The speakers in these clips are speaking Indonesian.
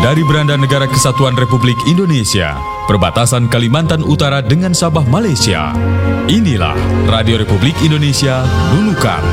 Dari beranda negara Kesatuan Republik Indonesia, perbatasan Kalimantan Utara dengan Sabah, Malaysia. Inilah Radio Republik Indonesia Nunukan.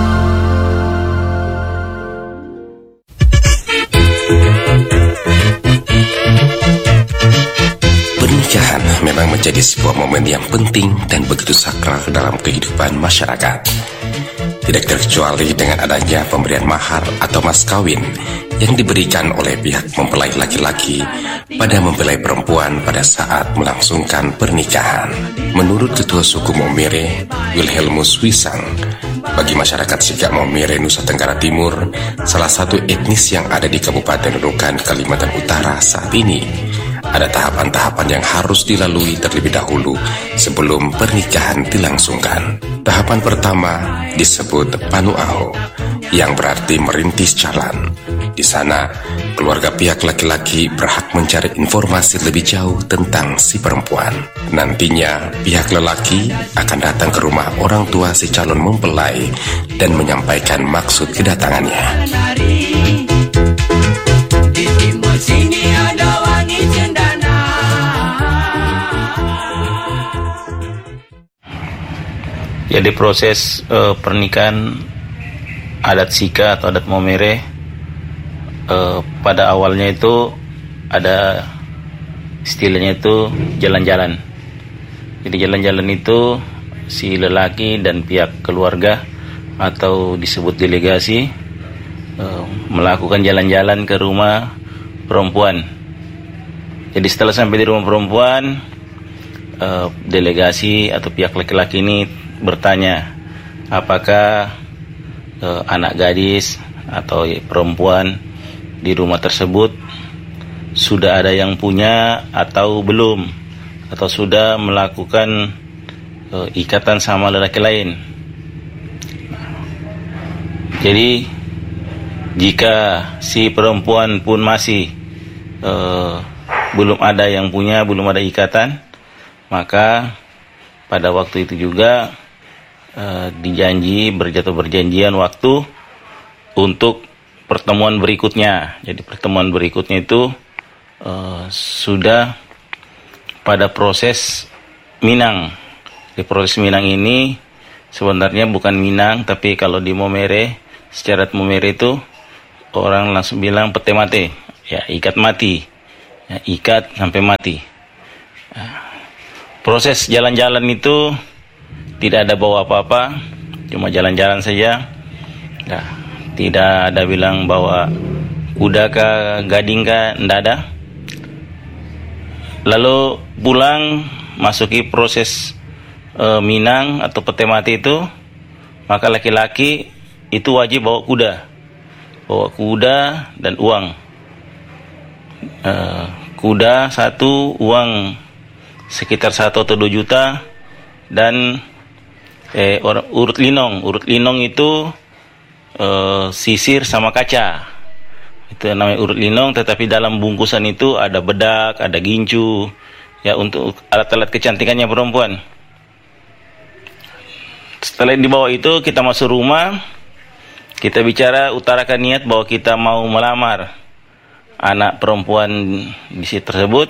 Pernikahan memang menjadi sebuah momen yang penting dan begitu sakral dalam kehidupan masyarakat. Tidak terkecuali dengan adanya pemberian mahar atau mas kawin yang diberikan oleh pihak mempelai laki-laki pada mempelai perempuan pada saat melangsungkan pernikahan. Menurut Ketua Suku Maumere, Wilhelmus Wisang, bagi masyarakat Sikap Maumere Nusa Tenggara Timur, salah satu etnis yang ada di Kabupaten Nunukan, Kalimantan Utara saat ini, ada tahapan-tahapan yang harus dilalui terlebih dahulu sebelum pernikahan dilangsungkan. Tahapan pertama disebut panuaho, yang berarti merintis jalan. Di sana, keluarga pihak laki-laki berhak mencari informasi lebih jauh tentang si perempuan. Nantinya, pihak lelaki akan datang ke rumah orang tua si calon mempelai dan menyampaikan maksud kedatangannya. Jadi proses pernikahan adat Sika atau adat Maumere pada awalnya itu ada istilahnya itu jalan-jalan. Jadi jalan-jalan itu si lelaki dan pihak keluarga atau disebut delegasi melakukan jalan-jalan ke rumah perempuan. Jadi setelah sampai di rumah perempuan, delegasi atau pihak laki-laki ini bertanya apakah anak gadis atau perempuan di rumah tersebut sudah ada yang punya atau belum, atau sudah melakukan ikatan sama lelaki lain. Jadi jika si perempuan pun masih belum ada yang punya, belum ada ikatan, maka pada waktu itu juga berjanjian waktu untuk pertemuan berikutnya. Jadi pertemuan berikutnya itu sudah pada proses minang. Di proses minang ini sebenarnya bukan minang, tapi kalau di Maumere, secara Maumere itu orang langsung bilang pete mate, ya ikat mati, ya, ikat sampai mati. Proses jalan-jalan itu tidak ada bawa apa-apa, cuma jalan-jalan saja. Nah, tidak ada bilang bawa kuda kah, gading kah, tidak ada. Lalu pulang, masuki proses minang atau pete mati itu, maka laki-laki itu wajib bawa kuda dan uang. Kuda 1, uang sekitar 1 atau 2 juta, dan urut linong itu sisir sama kaca, itu namanya urut linong. Tetapi dalam bungkusan itu ada bedak, ada gincu, ya, untuk alat-alat kecantikannya perempuan. Setelah dibawa itu, kita masuk rumah, kita bicara, utarakan niat bahwa kita mau melamar anak perempuan di situ tersebut.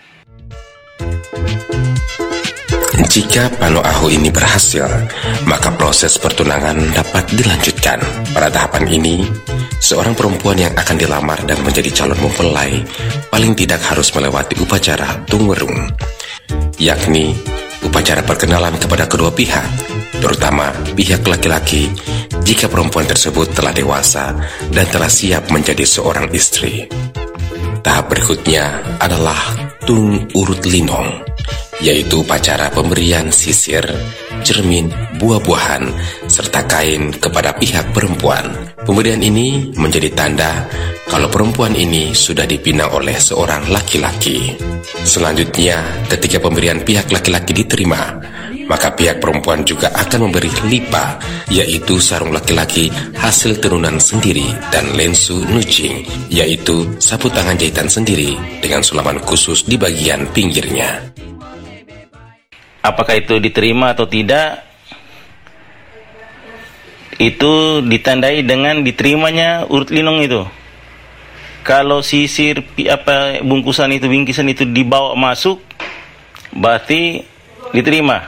Jika panuaho ini berhasil, maka proses pertunangan dapat dilanjutkan. Pada tahapan ini, seorang perempuan yang akan dilamar dan menjadi calon mempelai paling tidak harus melewati upacara tungwerung, yakni upacara perkenalan kepada kedua pihak, terutama pihak laki-laki jika perempuan tersebut telah dewasa dan telah siap menjadi seorang istri. Tahap berikutnya adalah tung urut linong, yaitu upacara pemberian sisir, cermin, buah-buahan, serta kain kepada pihak perempuan. Pemberian ini menjadi tanda kalau perempuan ini sudah dipinang oleh seorang laki-laki. Selanjutnya, ketika pemberian pihak laki-laki diterima, maka pihak perempuan juga akan memberi lipa, yaitu sarung laki-laki hasil tenunan sendiri, dan lensu nucing, yaitu sapu tangan jahitan sendiri dengan sulaman khusus di bagian pinggirnya. Apakah itu diterima atau tidak, itu ditandai dengan diterimanya urut linong itu. kalau sisir bingkisan itu dibawa masuk, berarti diterima.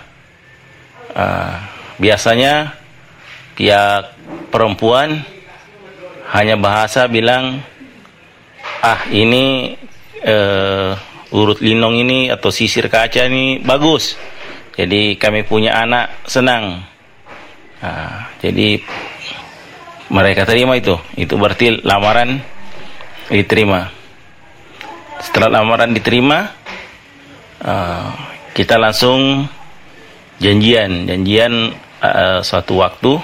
Biasanya pihak perempuan hanya bahasa bilang, ini urut linong ini atau sisir kaca ini bagus, jadi kami punya anak senang. Jadi mereka terima itu berarti lamaran diterima. Setelah lamaran diterima, kita langsung janjian suatu waktu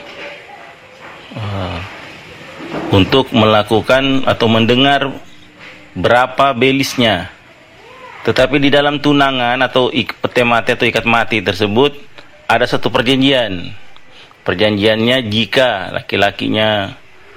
untuk melakukan atau mendengar berapa belisnya. Tetapi di dalam tunangan atau pete mati atau ikat mati tersebut ada satu perjanjian. Perjanjiannya, jika laki-lakinya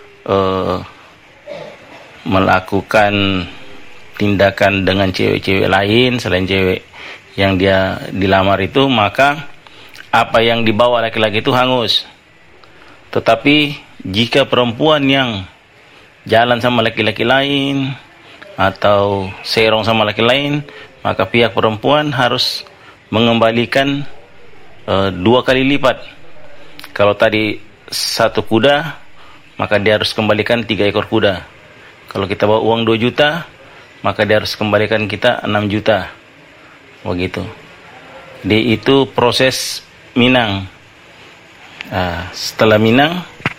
melakukan tindakan dengan cewek-cewek lain selain cewek yang dia dilamar itu, maka apa yang dibawa laki-laki itu hangus. Tetapi jika perempuan yang jalan sama laki-laki lain atau serong sama laki lain, maka pihak perempuan harus mengembalikan 2 kali lipat. Kalau tadi 1 kuda, maka dia harus kembalikan 3 ekor kuda. Kalau kita bawa uang 2 juta, maka dia harus kembalikan kita 6 juta. Begitu. Jadi itu proses minang. Setelah minang,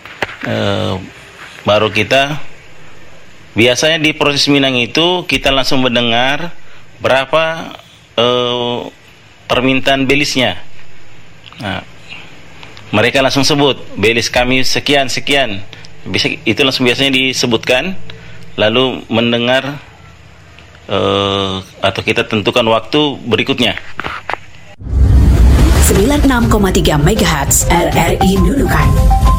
baru kita, biasanya di proses minang itu kita langsung mendengar berapa permintaan belisnya. Mereka langsung sebut, belis kami sekian. Itu langsung biasanya disebutkan, lalu mendengar atau kita tentukan waktu berikutnya. 96,3 MHz RRI Nunukan.